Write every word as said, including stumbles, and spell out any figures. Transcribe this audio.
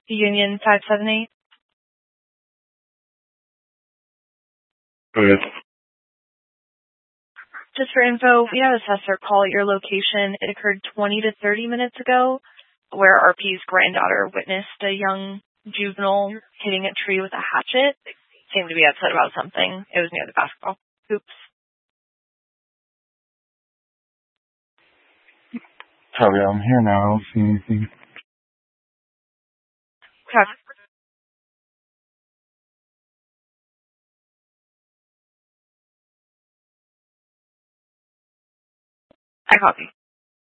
Union five seven eight. Okay. Just for info, we had a assessor call at your location. It occurred twenty to thirty minutes ago, where R P's granddaughter witnessed a young juvenile hitting a tree with a hatchet. Seemed to be upset about something. It was near the basketball hoops. Copy, I'm here now. I don't see anything. Okay. I copy.